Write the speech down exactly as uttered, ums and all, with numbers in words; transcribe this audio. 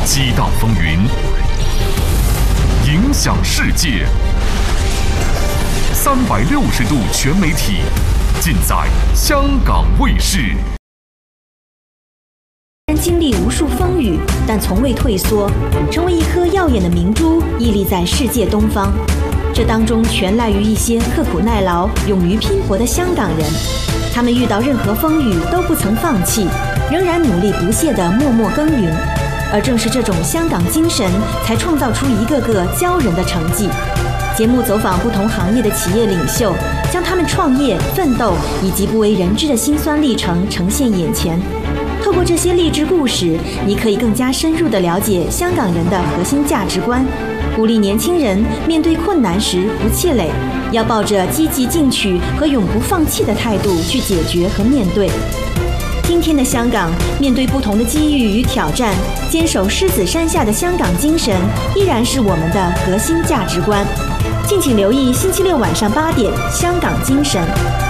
激荡风云，影响世界。三百六十度全媒体，尽在香港卫视。 经历无数风雨，但从未退缩，成为一颗耀眼的明珠，屹立在世界东方。这当中全赖于一些刻苦耐劳、勇于拼搏的香港人。他们遇到任何风雨都不曾放弃，仍然努力不懈地默默耕耘。而正是这种香港精神，才创造出一个个骄人的成绩。节目走访不同行业的企业领袖，将他们创业、奋斗以及不为人知的辛酸历程呈现眼前。透过这些励志故事，你可以更加深入地了解香港人的核心价值观，鼓励年轻人面对困难时不气馁，要抱着积极进取和永不放弃的态度去解决和面对。今天的香港，面对不同的机遇与挑战，坚守狮子山下的香港精神，依然是我们的核心价值观。敬请留意星期六晚上八点，《香港精神》。